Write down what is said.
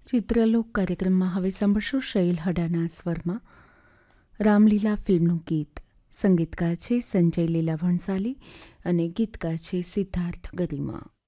ચિત્રલોક કાર્યક્રમમાં હવે સાંભળશો શૈલ હડાના સ્વરમાં રામલીલા ફિલ્મનું ગીત. સંગીતકાર છે સંજય લીલા ભણસાલી અને ગીતકાર છે સિદ્ધાર્થ ગરિમા.